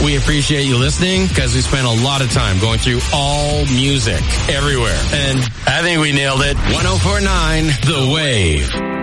We appreciate you listening because we spent a lot of time going through all music everywhere. And I think we nailed it. 104.9 The Wave.